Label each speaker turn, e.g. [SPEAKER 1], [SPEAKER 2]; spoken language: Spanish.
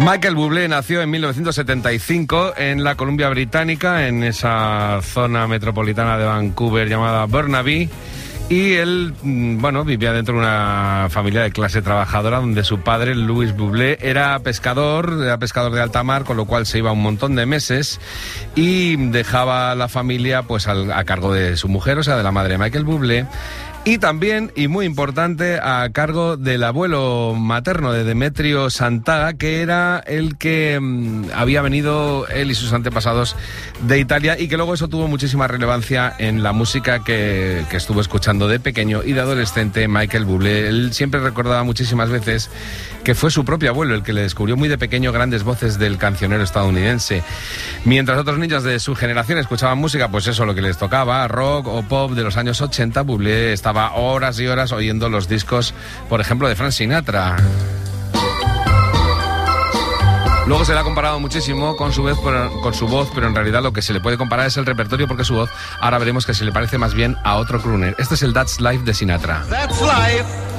[SPEAKER 1] Michael Bublé nació en 1975 en la Columbia Británica, en esa zona metropolitana de Vancouver llamada Burnaby. Y él, vivía dentro de una familia de clase trabajadora donde su padre, Louis Bublé, era pescador de alta mar, con lo cual se iba un montón de meses y dejaba la familia pues a cargo de su mujer, o sea, de la madre de Michael Bublé. Y también, y muy importante, a cargo del abuelo materno de Demetrio Santagata, que era el que había venido, él y sus antepasados, de Italia, y que luego eso tuvo muchísima relevancia en la música que estuvo escuchando de pequeño y de adolescente Michael Bublé. Él siempre recordaba muchísimas veces que fue su propio abuelo el que le descubrió muy de pequeño grandes voces del cancionero estadounidense. Mientras otros niños de su generación escuchaban música, pues eso, lo que les tocaba, rock o pop de los años 80, Bublé estaba horas y horas oyendo los discos, por ejemplo, de Frank Sinatra. Luego se le ha comparado muchísimo con su voz, pero en realidad lo que se le puede comparar es el repertorio, porque su voz ahora veremos que se le parece más bien a otro crooner. Este es el That's Life de Sinatra. That's life.